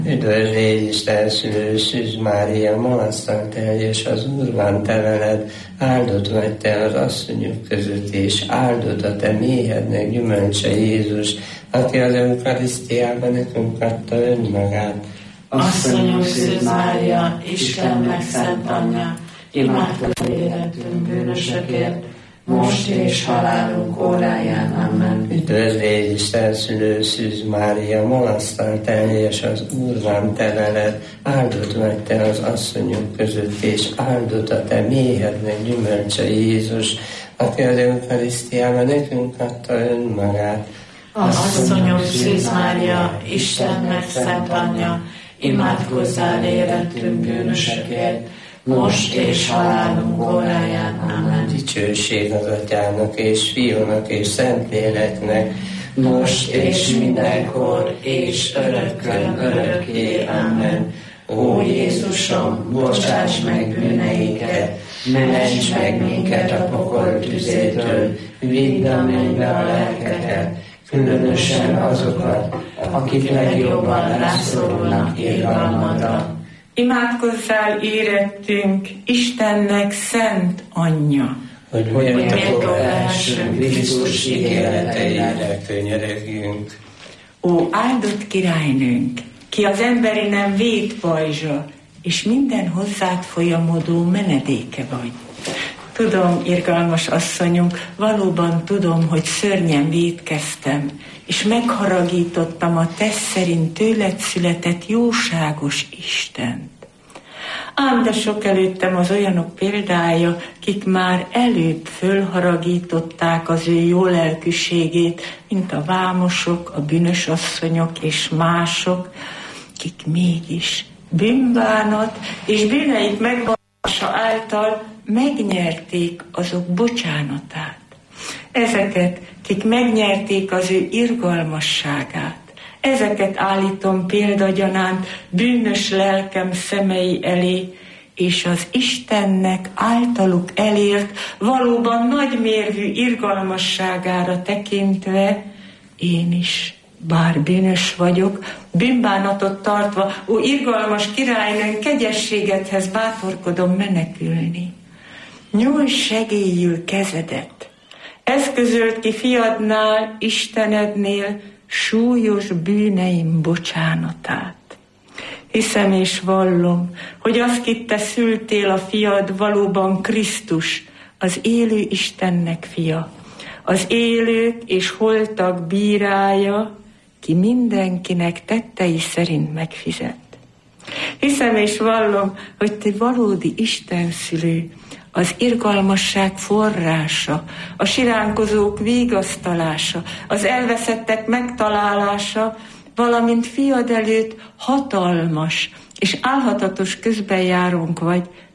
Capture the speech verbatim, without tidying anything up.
Üdvözl légy Isten szülő, Szűz Mária, magasztal teljes az Úr van te veled, áldott vagy te az asszonyok között, és áldott a te méhednek gyümölcse Jézus, aki az eukarisztiában nekünk adta önmagát. Asszonyok Szűz Mária, Istennek szent anyja, imádkozz életünk bűnösökért, most és halálunk óráján. Amen. Üdvözl légy Isten szülő, Szűz Mária, magasztal teljes az Úr van te veled, áldott vagy te az asszonyok között, és áldott a te méhednek gyümölcse Jézus, aki az eukarisztiában nekünk adta önmagát. Asszonyok Szűz Mária, Istennek szent anyja, imádkozzál életünk bűnösökért, most és halálunk óráján. Amen. Dicsőség az Atyának és Fiúnak és Szentléleknek, most és mindenkor, és örökkön örökké. Amen. Ó Jézusom, bocsáss meg bűneinket, ments meg minket a pokol tüzétől, vidd a mennybe a lelkeket, különösen azokat, akik legjobban rászorulnak irgalmadra. Imádkozzál érettünk, Istennek szent anyja, hogy méltó lehessünk Krisztus ígéreteire könyörögjünk. Ó áldott királynőnk, ki az emberi nem vétpajzsa, és minden hozzád folyamodó menedéke vagy. Tudom, irgalmas asszonyunk, valóban tudom, hogy szörnyen vétkeztem, és megharagítottam a tesz szerint tőled született jóságos Istent. Ám de sok előttem az olyanok példája, kik már előbb fölharagították az ő jó lelkűségét, mint a vámosok, a bűnös asszonyok és mások, kik mégis bűnbánat és bűneik megvallása által megnyerték azok bocsánatát. Ezeket, kik megnyerték az ő irgalmasságát, ezeket állítom példagyanánt bűnös lelkem szemei elé, és az Istennek általuk elért valóban nagymérvű irgalmasságára tekintve én is, bár bűnös vagyok, bűnbánatot tartva, ó irgalmas királynőn, kegyességedhez bátorkodom menekülni. Nyújts segélyül kezedet, eszközöld ki fiadnál, Istenednél súlyos bűneim bocsánatát. Hiszem és vallom, hogy az, kit te szültél, a fiad, valóban Krisztus, az élő Istennek fia, az élők és holtak bírája, ki mindenkinek tettei szerint megfizet. Hiszem és vallom, hogy te valódi Istenszülő, az irgalmasság forrása, a siránkozók vigasztalása, az elveszettek megtalálása, valamint fiad előtt hatalmas és álhatatos közbenjárónk vagy,